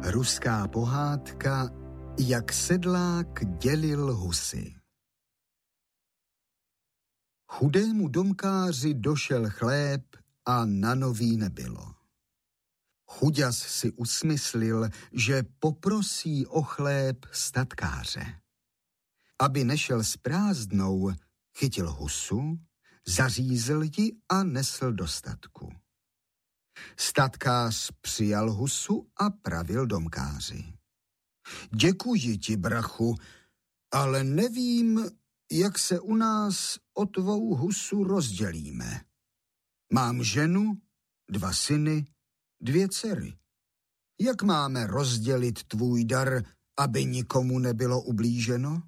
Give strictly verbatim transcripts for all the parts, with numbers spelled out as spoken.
Ruská pohádka, jak sedlák dělil husy. Chudému domkáři došel chléb a na nový nebylo. Chuďas si usmyslil, že poprosí o chléb statkáře. Aby nešel s prázdnou, chytil husu, zařízl ji a nesl do statku. Statkář přijal husu a pravil domkáři. Děkuji ti, brachu, ale nevím, jak se u nás o tvou husu rozdělíme. Mám ženu, dva syny, dvě dcery. Jak máme rozdělit tvůj dar, aby nikomu nebylo ublíženo?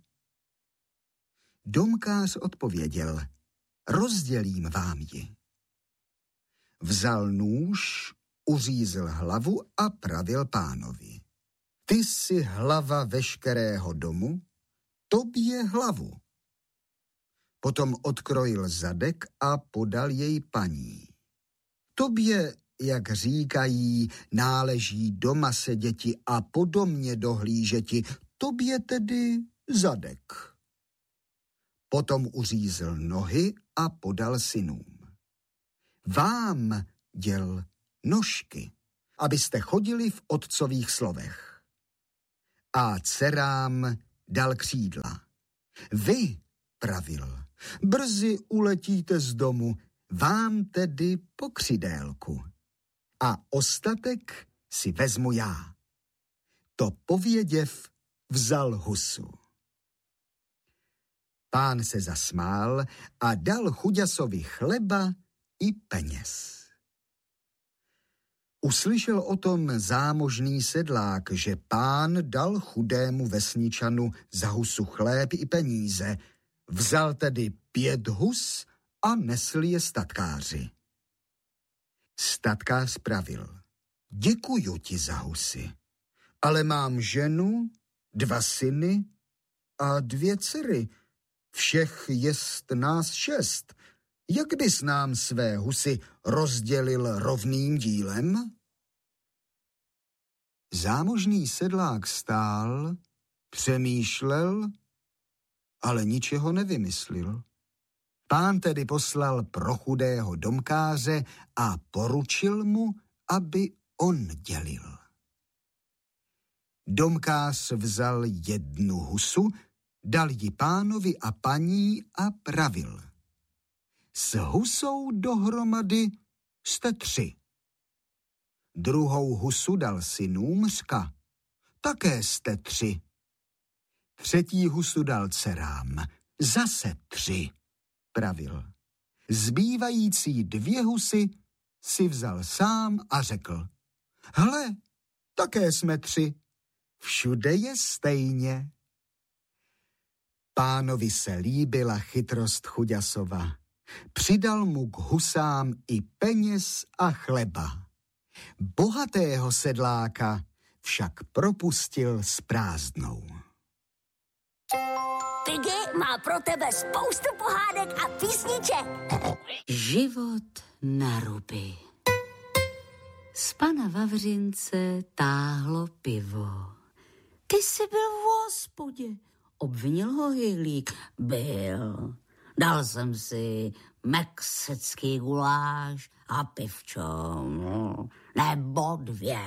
Domkář odpověděl, rozdělím vám ji. Vzal nůž, uřízl hlavu a pravil pánovi. Ty jsi hlava veškerého domu, tobě hlavu. Potom odkrojil zadek a podal jej paní. Tobě, jak říkají, náleží doma seděti a po domě dohlížeti, tobě tedy zadek. Potom uřízl nohy a podal synům. Vám děl nožky, abyste chodili v otcových slovech. A dcerám dal křídla. Vy, pravil, brzy uletíte z domu, vám tedy pokřidélku. A ostatek si vezmu já. To pověděv, vzal husu. Pán se zasmál a dal chuďasovi chleba i peněz. Uslyšel o tom zámožný sedlák, že pán dal chudému vesničanu za husu chléb i peníze. Vzal tedy pět hus a nesl je statkáři. Statkář pravil, děkuju ti za husy, ale mám ženu, dva syny a dvě dcery. Všech jest nás šest. Jak bys nám své husy rozdělil rovným dílem? Zámožný sedlák stál, přemýšlel, ale ničeho nevymyslel. Pán tedy poslal pro chudého domkáře a poručil mu, aby on dělil. Domkář vzal jednu husu, dal ji pánovi a paní a pravil. S husou dohromady jste tři. Druhou husu dal synům, řka. Také jste tři. Třetí husu dal dcerám. Zase tři, pravil. Zbývající dvě husy si vzal sám a řekl. Hle, také jsme tři. Všude je stejně. Pánovi se líbila chytrost chuďasova. Přidal mu k husám i peněz a chleba. Bohatého sedláka však propustil s prázdnou. Piggy má pro tebe spoustu pohádek a písniček. Život na ruby. Z pana Vavřince táhlo pivo. Ty jsi byl v hospodě, obvinil ho Hejlík. Byl. Dal jsem si mexický guláš a pivčo, nebo dvě.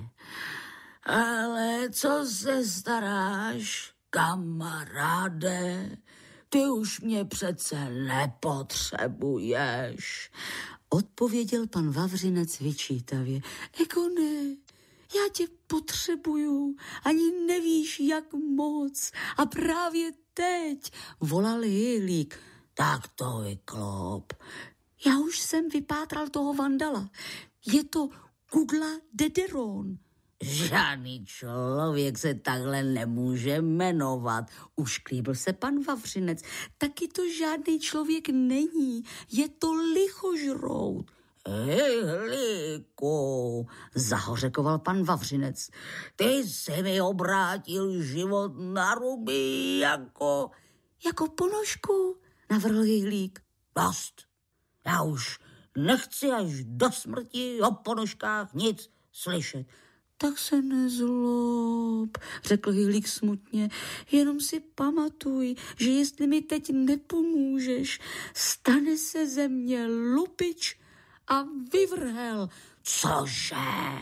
Ale co se staráš, kamaráde? Ty už mě přece nepotřebuješ. Odpověděl pan Vavřinec vyčítavě. Eko ne, já tě potřebuju, ani nevíš, jak moc. A právě teď, volal Hejlík. Tak to vyklop. Já už jsem vypátral toho vandala. Je to Kudla Dederon. Žádný člověk se takhle nemůže jmenovat. Ušklíbil se pan Vavřinec. Taky to žádný člověk není. Je to lichožrout. Hejlíku, zahořekoval pan Vavřinec. Ty jsi mi obrátil život na ruby jako... Jako ponožku, navrhl Hejlík. Dost. Já už nechci až do smrti o ponožkách nic slyšet. Tak se nezlob, řekl Hyhlík smutně, jenom si pamatuj, že jestli mi teď nepomůžeš, stane se ze mě lupič a vyvrhel. Cože?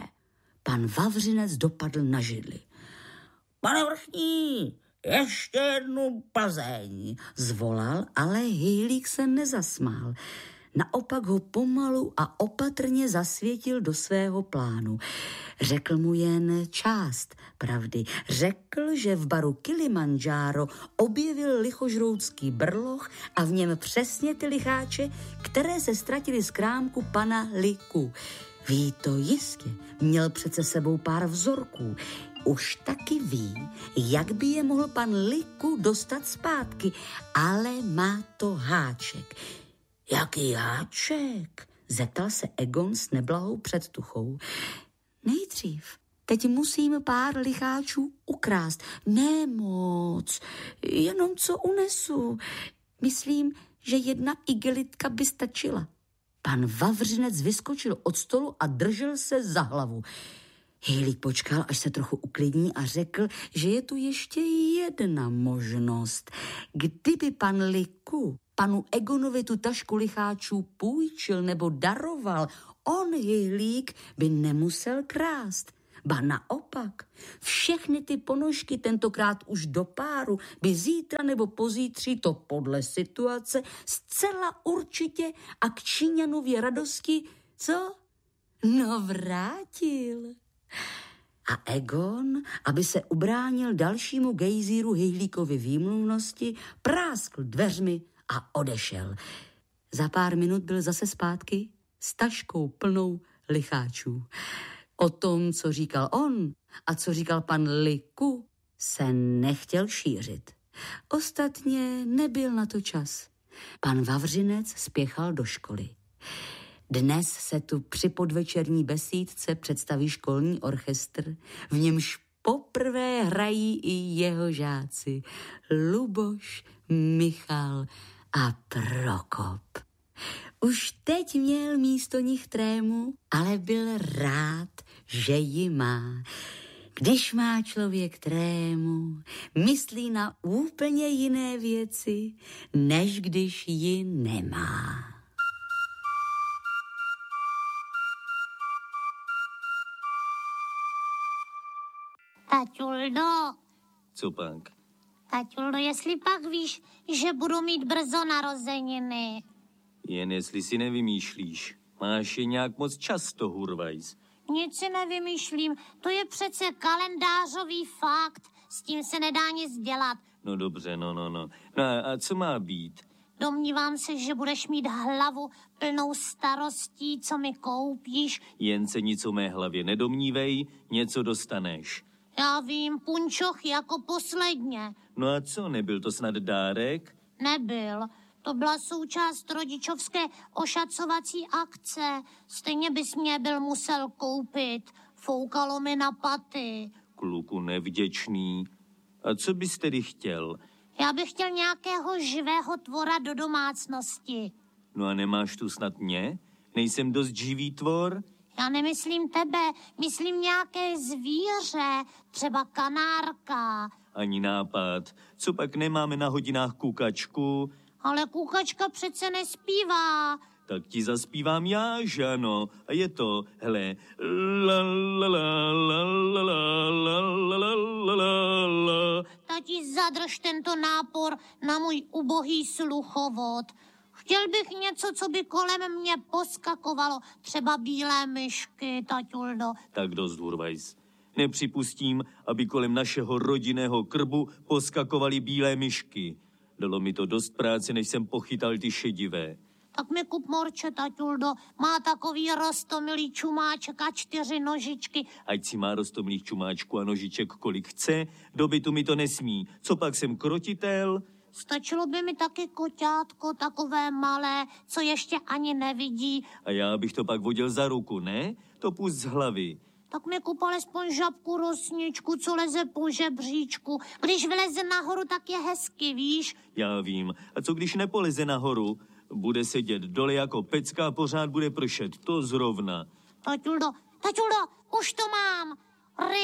Pan Vavřinec dopadl na židli. Pane vrchní, ještě jednu Plzeň, zvolal, ale Hyhlík se nezasmál. Naopak ho pomalu a opatrně zasvětil do svého plánu. Řekl mu jen část pravdy. Řekl, že v baru Kilimandžáro objevil lichožroutský brloch a v něm přesně ty licháče, které se ztratily z krámku pana Liku. Ví to jistě, měl přece sebou pár vzorků. Už taky ví, jak by je mohl pan Liku dostat zpátky, ale má to háček. Jaký háček? Zeptal se Egon s neblahou předtuchou. Nejdřív, teď musím pár licháčů ukrást. Ne moc, jenom co unesu. Myslím, že jedna igelitka by stačila. Pan Vavřinec vyskočil od stolu a držel se za hlavu. Hyhlík počkal, až se trochu uklidní a řekl, že je tu ještě jedna možnost. Kdyby pan Liku panu Egonovi tu tašku licháčů půjčil nebo daroval, on, Hyhlík, by nemusel krást. Ba naopak, všechny ty ponožky tentokrát už do páru by zítra nebo pozítří, to podle situace, zcela určitě a k Číňanově radosti, co? No vrátil. A Egon, aby se ubránil dalšímu gejzíru Hyhlíkovy výmluvnosti, práskl dveřmi a odešel. Za pár minut byl zase zpátky s taškou plnou licháčů. O tom, co říkal on a co říkal pan Liku, se nechtěl šířit. Ostatně nebyl na to čas. Pan Vavřinec spěchal do školy. Dnes se tu při podvečerní besídce představí školní orchestr, v němž poprvé hrají i jeho žáci Luboš, Michal a Prokop. Už teď měl místo nich trému, ale byl rád, že ji má. Když má člověk trému, myslí na úplně jiné věci, než když ji nemá. Taťuldo. Co pak? Taťuldo, jestli pak víš, že budu mít brzo narozeniny. Jen jestli si nevymýšlíš. Máš je nějak moc často, Hurvajs. Nic si nevymýšlím, to je přece kalendářový fakt. S tím se nedá nic dělat. No dobře, no, no, no. No a, a co má být? Domnívám se, že budeš mít hlavu plnou starostí, co mi koupíš. Jen se nic o mé hlavě nedomnívej, něco dostaneš. Já vím, punčoch jako posledně. No a co, nebyl to snad dárek? Nebyl. To byla součást rodičovské ošacovací akce. Stejně bys mě byl musel koupit. Foukalo mi na paty. Kluku nevděčný. A co bys tedy chtěl? Já bych chtěl nějakého živého tvora do domácnosti. No a nemáš tu snad mě? Nejsem dost živý tvor? Já nemyslím tebe, myslím nějaké zvíře, třeba kanárka. Ani nápad. Co pak nemáme na hodinách kukačku? Ale kukačka přece nespívá. Tak ti zaspívám já, že ano. A je to, hele, la la la la la la la la la la la. Tati, zadrž tento nápor na můj ubohý sluchovod. Chtěl bych něco, co by kolem mě poskakovalo, třeba bílé myšky, taťuldo. Tak dost, Hurvajs. Nepřipustím, aby kolem našeho rodinného krbu poskakovaly bílé myšky. Dalo mi to dost práce, než jsem pochytal ty šedivé. Tak mi kup morče, taťuldo. Má takový roztomilý čumáček a čtyři nožičky. Ať si má roztomilých čumáčků a nožiček kolik chce, do bytu mi to nesmí. Co pak jsem krotitel? Stačilo by mi taky koťátko, takové malé, co ještě ani nevidí. A já bych to pak vodil za ruku, ne? To pust z hlavy. Tak mi kup alespoň žabku rosničku, co leze po žebříčku. Když vyleze nahoru, tak je hezky, víš? Já vím. A co když nepoleze nahoru? Bude sedět dole jako pecka a pořád bude pršet. To zrovna. Taťuldo, taťuldo, už to mám.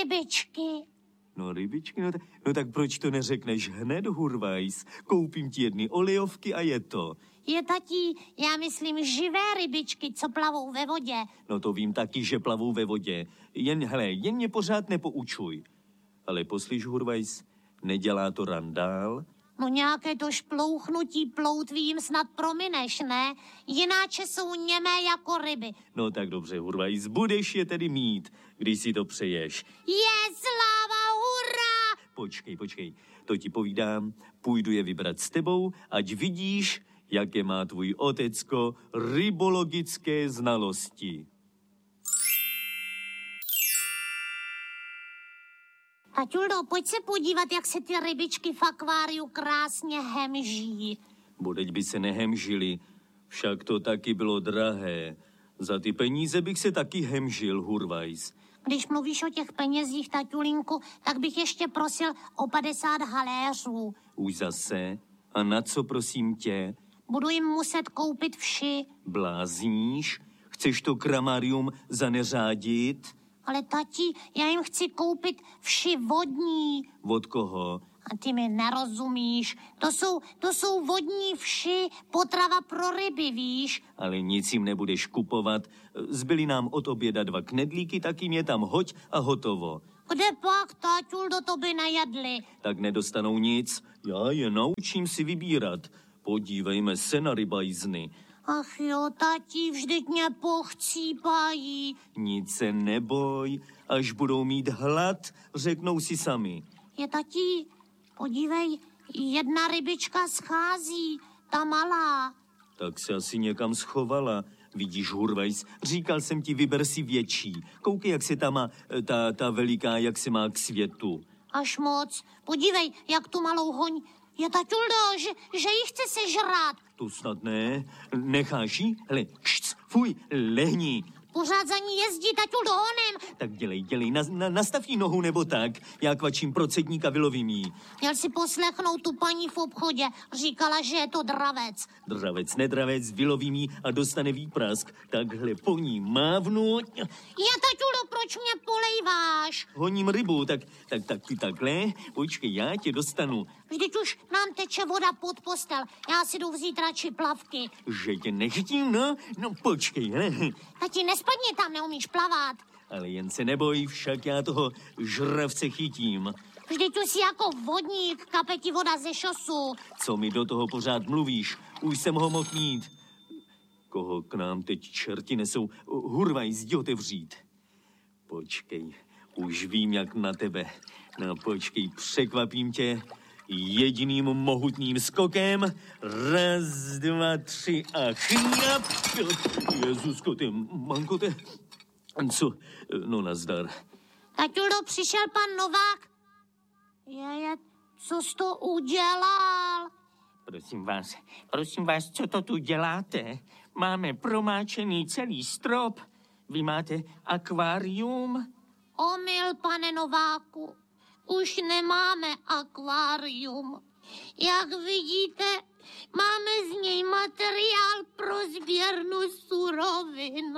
rybičky. No rybičky, no, tak, no tak proč to neřekneš hned, Hurvajs? Koupím ti jedny olejovky a je to. Je, tatí, já myslím živé rybičky, co plavou ve vodě. No to vím taky, že plavou ve vodě. Jen, hele, jen mě pořád nepoučuj. Ale poslyš, Hurvajs, nedělá to randál? No nějaké to šplouchnutí ploutvím snad promineš, ne? Jináče jsou němé jako ryby. No tak dobře, Hurvajs, budeš je tedy mít, když si to přeješ. Je sláva, hurá! Počkej, počkej, to ti povídám, půjdu je vybrat s tebou, ať vidíš, jaké má tvůj otecko rybologické znalosti. Taťuldo, pojď se podívat, jak se ty rybičky v akváriu krásně hemží. Bodeď by se nehemžili, však to taky bylo drahé. Za ty peníze bych se taky hemžil, Hurvajs. Když mluvíš o těch penězích, taťulinku, tak bych ještě prosil o padesát haléřů. Už zase? A na co, prosím tě? Budu jim muset koupit vši. Blázníš? Chceš to kramárium zaneřádit? Ale tati, já jim chci koupit vši vodní. Od koho? A ty mi nerozumíš. To jsou, to jsou vodní vši, potrava pro ryby, víš? Ale nic jim nebudeš kupovat. Zbyly nám od oběda dva knedlíky, tak jim je tam hoď a hotovo. Kde pak, táťuldo, to by nejedli? Tak nedostanou nic. Já je naučím si vybírat. Podívejme se na rybajzny. Ach jo, tati, vždyť mě pochcípají. Nic se neboj, až budou mít hlad, řeknou si sami. Je, tati, podívej, jedna rybička schází, ta malá. Tak se asi někam schovala. Vidíš, Hurvajs, říkal jsem ti, vyber si větší. Koukej, jak se ta má, ta, ta veliká, jak se má k světu. Až moc. Podívej, jak tu malou hoň. Je, taťuldo, že, že jí chce sežrát. To snad ne. Necháš jí? Hele, kšc, fuj, lehni. Pořád za ní jezdí, taťuldo, honem. Tak dělej, dělej, na, na, nastav jí nohu nebo tak. Já kvačím procedníka, vylovím jí. Měl si poslechnout tu paní v obchodě. Říkala, že je to dravec. Dravec, nedravec, vylovím jí a dostane výprask. Takhle po ní mávnu. Je, taťuldo, proč mě polejváš? Honím rybu, tak, tak, tak ty takhle. Počkej, já tě dostanu. Vždyť už nám teče voda pod postel. Já si jdu vzít radši plavky. Že tě nechytím, no? No počkej, hele. Tati, nespadni tam, neumíš plavat. Ale jen se neboj, však já toho žravce chytím. Vždyť už jsi jako vodník, kape ti voda ze šosu. Co mi do toho pořád mluvíš? Už jsem ho mohl mít. Koho k nám teď čerti nesou? Hurvajs, jdi otevřít. Počkej, už vím, jak na tebe. No počkej, překvapím tě jediným mohutným skokem. Raz, dva, tři a chňap. Jezusko, ty mankote. Co? No nazdar. Taťuldo, přišel pan Novák. Jeje, co jsi to udělal? Prosím vás, prosím vás, co to tu děláte? Máme promáčený celý strop. Vy máte akvárium? Omyl, pane Nováku. Už nemáme akvárium. Jak vidíte, máme z něj materiál pro sběrnu surovin.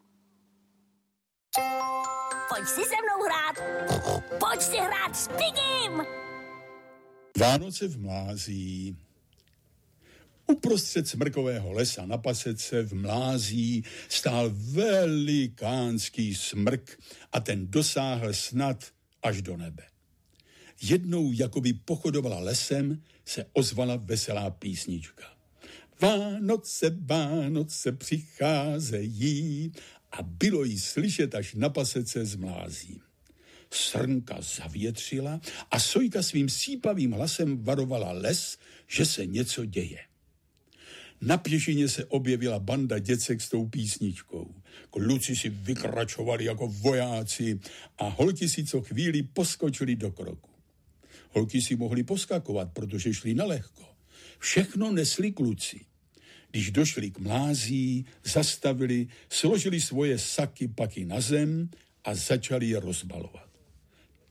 Pojď si se mnou hrát. Pojď si hrát s Pigim. Vánoce v Mlází. Uprostřed smrkového lesa na pasece v Mlází stál velikánský smrk a ten dosáhl snad až do nebe. Jednou, jakoby pochodovala lesem, se ozvala veselá písnička. Vánoce, Vánoce přicházejí a bylo jí slyšet až na pasece z Mlází. Srnka zavětřila a Sojka svým sípavým hlasem varovala les, že se něco děje. Na pěšině se objevila banda děcek s tou písničkou. Kluci si vykračovali jako vojáci a holky si co chvíli poskočili do kroku. Holky si mohly poskakovat, protože šli nalehko. Všechno nesli kluci. Když došli k Mlází, zastavili, složili svoje saky paky na zem a začali je rozbalovat.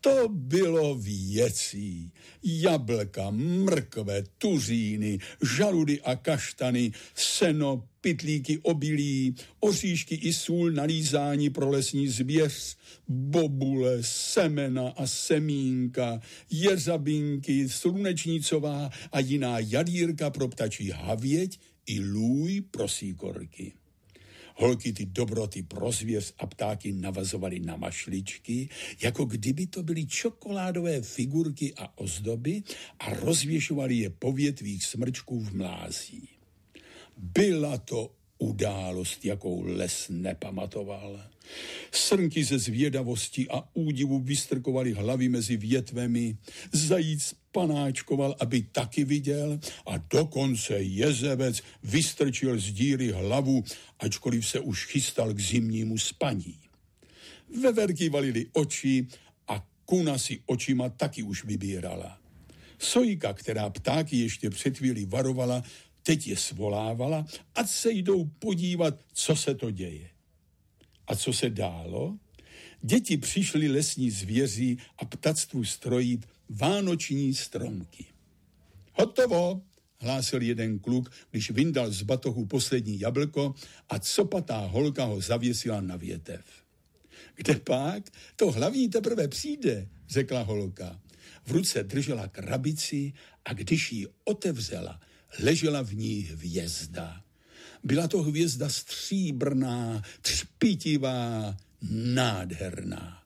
To bylo věcí. Jablka, mrkve, tuříny, žaludy a kaštany, seno, pytlíky obilí, oříšky i sůl na lízání pro lesní zvěř, bobule, semena a semínka, jeřabinky, slunečnicová a jiná jadírka pro ptačí havěť i lůj pro síkorky. Holky ty dobroty pro zvěř a ptáky navazovaly na mašličky, jako kdyby to byly čokoládové figurky a ozdoby a rozvěšovali je po větvích smrčků v mlází. Byla to událost, jakou les nepamatoval. Srnky ze zvědavosti a údivu vystrkovaly hlavy mezi větvemi, zajíc panáčkoval, aby taky viděl, a dokonce jezevec vystrčil z díry hlavu, ačkoliv se už chystal k zimnímu spaní. Veverky valily oči a kuna si očima taky už vybírala. Sojka, která ptáky ještě před chvíli varovala, teď je svolávala, ať se jdou podívat, co se to děje. A co se dálo? Děti přišly lesní zvěří a ptactvu strojit vánoční stromky. Hotovo, hlásil jeden kluk, když vyndal z batohu poslední jablko a copatá holka ho zavěsila na větev. Kde pak? To hlavní teprve přijde, řekla holka. V ruce držela krabici a když ji otevřela, ležela v ní hvězda. Byla to hvězda stříbrná, třpitivá, nádherná.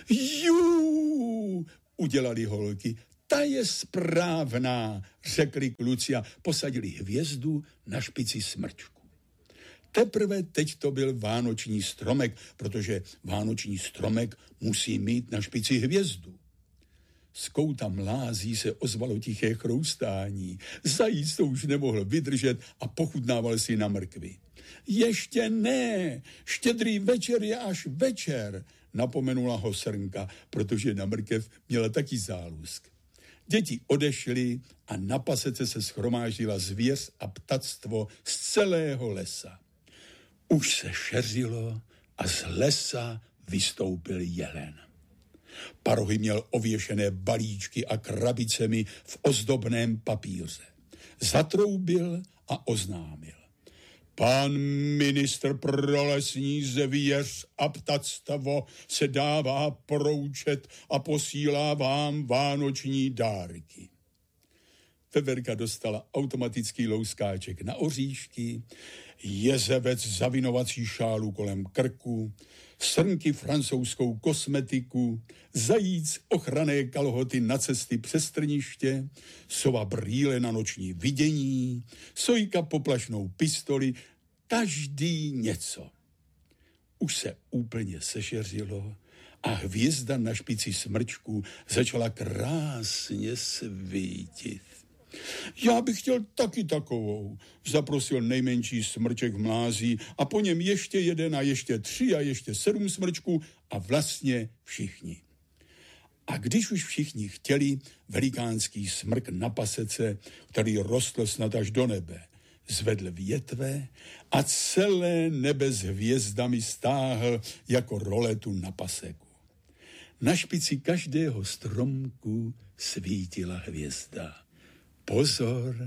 Jú, udělali holky, ta je správná, řekli kluci a posadili hvězdu na špici smrčku. Teprve teď to byl vánoční stromek, protože vánoční stromek musí mít na špici hvězdu. Z kouta mlází se ozvalo tiché chroustání. Zajíc to už nemohl vydržet a pochutnával si na mrkvi. Ještě ne, štědrý večer je až večer, napomenula ho srnka, protože na mrkev měla taky zálusk. Děti odešly a na pasece se shromáždila zvěř a ptactvo z celého lesa. Už se šeřilo a z lesa vystoupil jelen. Parohy měl ověšené balíčky a krabicemi v ozdobném papíře. Zatroubil a oznámil. Pan ministr pro lesní zvěř a ptactvo se dává poroučet a posílá vám vánoční dárky. Veverka dostala automatický louskáček na oříšky, jezevec zavinovací šálu kolem krku, srnky francouzskou kosmetiku, zajíc ochranné kalhoty na cesty přes trniště, sova brýle na noční vidění, sojka poplašnou pistoli, každý něco. Už se úplně sešeřilo a hvězda na špici smrčku začala krásně svítit. Já bych chtěl taky takovou, zaprosil nejmenší smrček v mlází a po něm ještě jeden a ještě tři a ještě sedm smrčků a vlastně všichni. A když už všichni chtěli, velikánský smrk na pasece, který rostl snad až do nebe, zvedl větve a celé nebe s hvězdami stáhl jako roletu na paseku. Na špici každého stromku svítila hvězda. Pozor,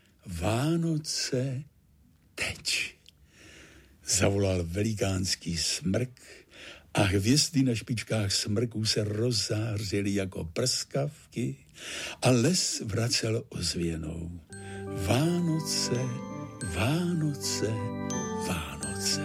Vánoce teď, zavolal velikánský smrk a hvězdy na špičkách smrků se rozzářily jako prskavky a les vracel ozvěnou. Vánoce, Vánoce,